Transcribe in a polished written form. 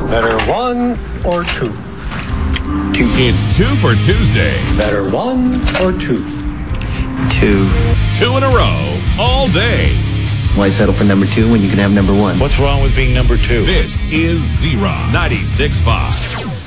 Better 1 or 2? 2. It's 2 for Tuesday. Better 1 or 2? 2. 2 in a row, all day. Why settle for number 2 when you can have number 1? What's wrong with being number 2? This is Z-Rock 96.5.